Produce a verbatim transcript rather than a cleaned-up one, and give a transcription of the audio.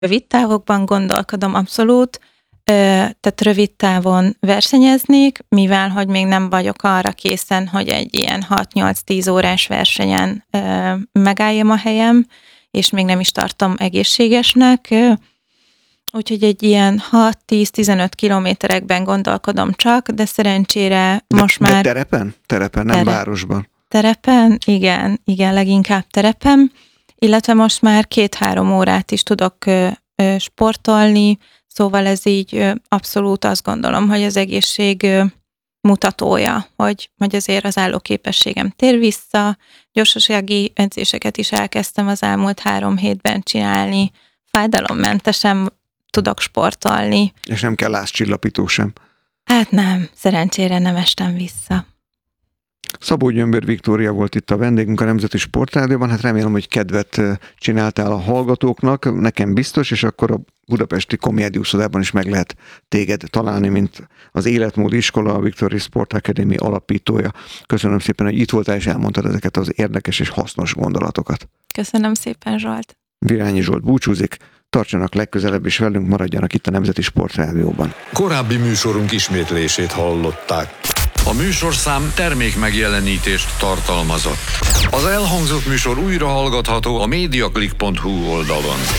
Rövid távokban gondolkodom abszolút, tehát rövid távon versenyeznék, mivel hogy még nem vagyok arra készen, hogy egy ilyen hat-nyolc-tíz órás versenyen megálljam a helyem, és még nem is tartom egészségesnek. Úgyhogy egy ilyen hat-tíz-tizenöt kilométerekben gondolkodom csak, de szerencsére de, most már... De terepen? Terepen, nem Tere... városban. Terepen, igen, igen, leginkább terepen, illetve most már két-három órát is tudok ö, ö, sportolni, szóval ez így ö, abszolút azt gondolom, hogy az egészség ö, mutatója, hogy, hogy azért az állóképességem tér vissza, gyorsasági edzéseket is elkezdtem az elmúlt három hétben csinálni, fájdalommentesen tudok sportolni. És nem kell lázcsillapító sem. Hát nem, szerencsére nem estem vissza. Szabó Gyömbér Viktória volt itt a vendégünk a Nemzeti Sportrádióban, hát remélem, hogy kedvet csináltál a hallgatóknak, nekem biztos, és akkor a budapesti Komédiuszodában is meg lehet téged találni, mint az Életmód Iskola, a Victory Sport Academy alapítója. Köszönöm szépen, hogy itt voltál, és elmondtad ezeket az érdekes és hasznos gondolatokat. Köszönöm szépen, Zsolt. Virányi Zsolt búcsúzik, tartsanak legközelebb is velünk, maradjanak itt a Nemzeti Sportrádióban. Korábbi műsorunk ismétlését hallották. A műsorszám termék megjelenítést tartalmazott. Az elhangzott műsor újra hallgatható a mediaclick pont hu oldalon.